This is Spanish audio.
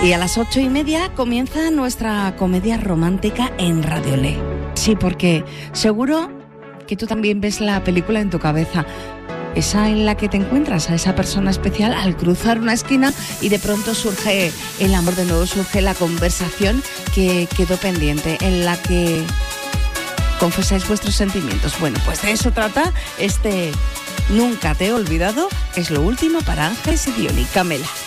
Y a las 8:30 comienza nuestra comedia romántica en Radio Le. Sí, porque seguro que tú también ves la película en tu cabeza. Esa en la que te encuentras a esa persona especial al cruzar una esquina y de pronto surge el amor de nuevo, surge la conversación que quedó pendiente, en la que confesáis vuestros sentimientos. Bueno, pues de eso trata este Nunca te he olvidado, que es lo último para Ángeles y Diony. Camela.